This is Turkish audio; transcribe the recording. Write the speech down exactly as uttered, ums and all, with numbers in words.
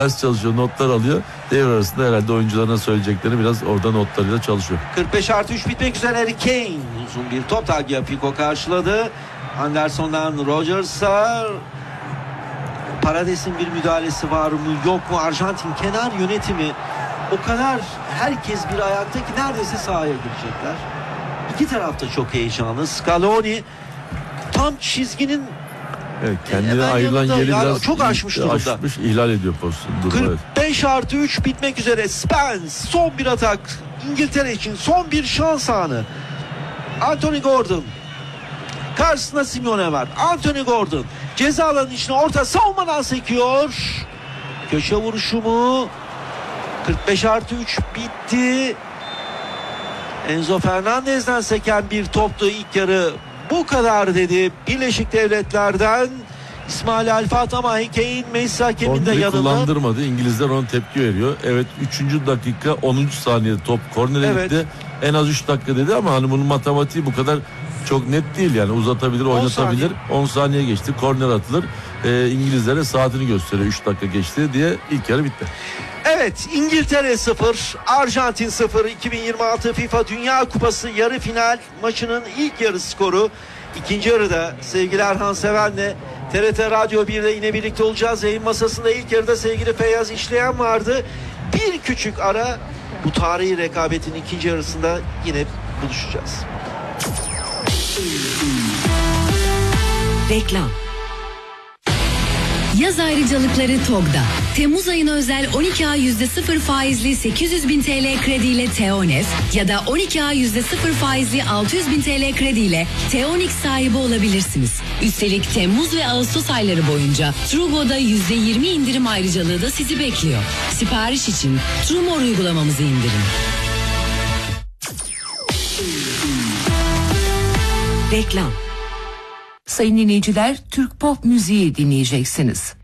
ders çalışıyor, notlar alıyor. Devre arasında herhalde oyuncularına söyleyeceklerini biraz orada notlarıyla çalışıyor. kırk beş artı üç bitmek üzere. Harry Kane uzun bir top Tagliafico Pico karşıladı. Anderson'dan Rodgers'a. Parades'in bir müdahalesi var mı yok mu? Arjantin kenar yönetimi o kadar, herkes bir ayakta ki neredeyse sahaya girecekler. İki tarafta çok heyecanlı. Scaloni tam çizginin evet, kendine ayrılan yeri biraz çok aşmış durumda. Aşmış, ihlal ediyor pozisyonu. kırk beş artı üç bitmek üzere. Spence son bir atak İngiltere için, son bir şans anı. Anthony Gordon karşısında Simeone var. Anthony Gordon ceza alanının içine orta savunmadan sekiyor. Köşe vuruşu mu? kırk beş artı üç bitti. Enzo Fernandez'den seken bir toptu ilk yarı. Bu kadar dedi Birleşik Devletler'den İsmail Alfat, ama Kane Messi hakemin de yanında. Kullandırmadı. İngilizler ona tepki veriyor. Evet, üçüncü dakika onuncu saniyede top kornere evet. gitti. En az üç dakika dedi ama hani bunun matematiği bu kadar çok net değil yani, uzatabilir, oynatabilir. on saniye geçti, korner atılır. Ee, İngilizlere saatini gösteriyor, üç dakika geçti diye ilk yarı bitti. Evet, İngiltere sıfır, Arjantin sıfır. iki bin yirmi altı FIFA Dünya Kupası yarı final maçının ilk yarı skoru. İkinci yarıda sevgili Erhan Seven'le T R T Radyo bir'de yine birlikte olacağız. Yayın masasında ilk yarıda sevgili Feyyaz İşleyen vardı. Bir küçük ara, bu tarihi rekabetin ikinci yarısında yine buluşacağız. Reklam. Yaz ayrıcalıkları TOG'da. Temmuz ayına özel on iki ay yüzde sıfır faizli sekiz yüz bin T L krediyle Teonef ya da on iki ay yüzde sıfır faizli altı yüz bin T L krediyle Teonix sahibi olabilirsiniz. Üstelik Temmuz ve Ağustos ayları boyunca Trugo'da yüzde yirmi indirim ayrıcalığı da sizi bekliyor. Sipariş için Trumor uygulamamızı indirin. Reklam. Sayın dinleyiciler, Türk pop müziği dinleyeceksiniz.